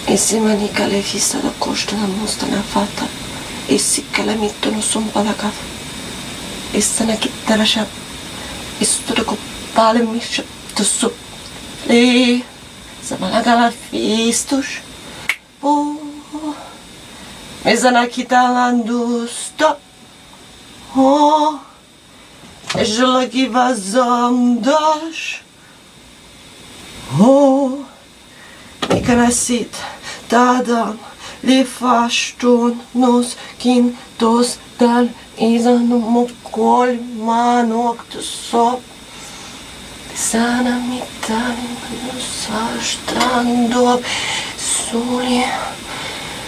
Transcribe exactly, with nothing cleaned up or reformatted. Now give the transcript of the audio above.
Insieme a le fissa da costa la mostra na fatta. E si che la mettono son palacava. E se ne chittera c'è. E sto con pale mi c'è. Tu so. E se me la gala fistus. Oh. E se ne chitalando sto. Oh. E je la giva zamdash. Oh. E krasit. Tadam. Le faston nos kintos dal izanumot kol manok sop. Sana mitan nos ashtrandop suli.